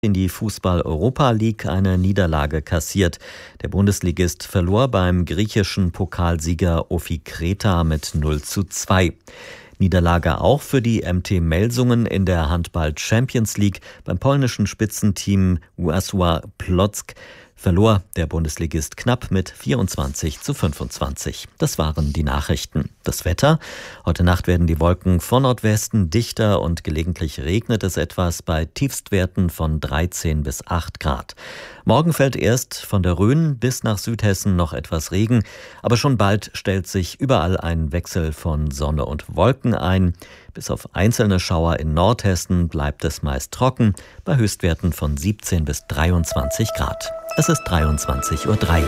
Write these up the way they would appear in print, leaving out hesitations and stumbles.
In die Fußball-Europa League eine Niederlage kassiert. Der Bundesligist verlor beim griechischen Pokalsieger OFI Kreta mit 0:2. Niederlage auch für die MT Melsungen in der Handball Champions League. Beim polnischen Spitzenteam Wisła Płock verlor der Bundesligist knapp mit 24:25. Das waren die Nachrichten. Das Wetter: Heute Nacht werden die Wolken von Nordwesten dichter und gelegentlich regnet es etwas bei Tiefstwerten von 13 bis 8 Grad. Morgen fällt erst von der Rhön bis nach Südhessen noch etwas Regen, aber schon bald stellt sich überall ein Wechsel von Sonne und Wolken ein. Bis auf einzelne Schauer in Nordhessen bleibt es meist trocken, bei Höchstwerten von 17 bis 23 Grad. Es ist 23:03 Uhr.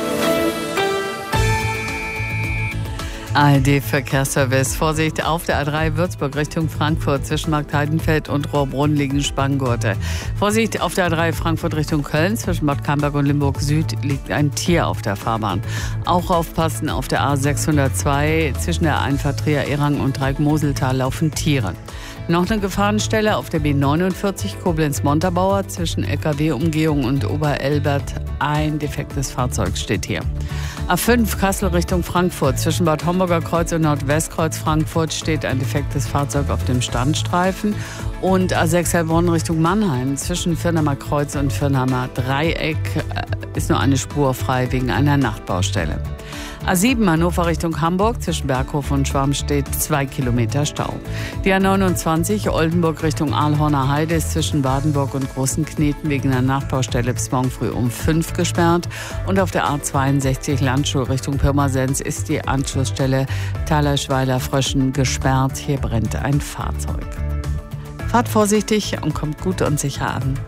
ARD-Verkehrsservice. Vorsicht auf der A3 Würzburg Richtung Frankfurt. Zwischen Marktheidenfeld und Rohrbrunn liegen Spanngurte. Vorsicht auf der A3 Frankfurt Richtung Köln. Zwischen Bad Camberg und Limburg Süd liegt ein Tier auf der Fahrbahn. Auch aufpassen auf der A602. Zwischen der Einfahrt Trier-Erang und Dreieck-Moseltal laufen Tiere. Noch eine Gefahrenstelle auf der B49 Koblenz-Montabaur. Zwischen LKW-Umgehung und Oberelbert ein defektes Fahrzeug steht hier. A5 Kassel Richtung Frankfurt. Zwischen Bad Homburger Kreuz und Nordwestkreuz Frankfurt steht ein defektes Fahrzeug auf dem Standstreifen. Und A6 Heilbronn Richtung Mannheim. Zwischen Firnheimer Kreuz und Firnheimer Dreieck ist nur eine Spur frei wegen einer Nachtbaustelle. A7 Hannover Richtung Hamburg. Zwischen Berghof und Schwarm steht 2 Kilometer Stau. Die A29 Oldenburg Richtung Aalhorner Heide ist zwischen Badenburg und Großenkneten wegen einer Nachtbaustelle bis morgen früh um 5 gesperrt. Und auf der A62 Landstuhl Richtung Pirmasens ist die Anschlussstelle Thalerschweiler-Fröschen gesperrt. Hier brennt ein Fahrzeug. Fahrt vorsichtig und kommt gut und sicher an.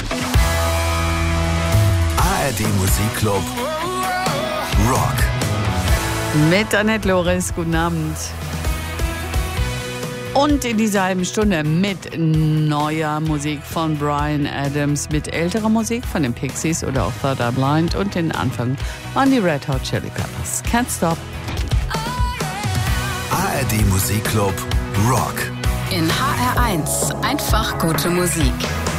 ARD Musikclub Rock. Mit Annette Loris, guten Abend. Und in dieser halben Stunde mit neuer Musik von Bryan Adams, mit älterer Musik von den Pixies oder auch Third Eye Blind und den Anfang waren die Red Hot Chili Peppers. Can't Stop. ARD Musikclub Rock. In HR1 einfach gute Musik.